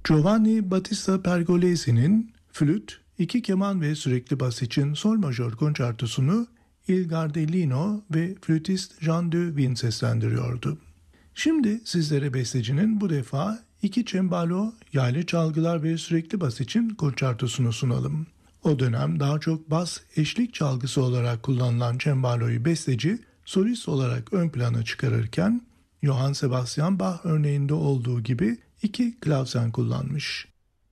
Giovanni Battista Pergolesi'nin flüt, iki keman ve sürekli bas için sol majör konçertosunu Il Gardellino ve flütist Jean de Vin seslendiriyordu. Şimdi sizlere bestecinin bu defa iki cembalo, yaylı çalgılar ve sürekli bas için konçertosunu sunalım. O dönem daha çok bas eşlik çalgısı olarak kullanılan cembaloyu besteci solist olarak ön plana çıkarırken Johann Sebastian Bach örneğinde olduğu gibi iki klavsen kullanmış.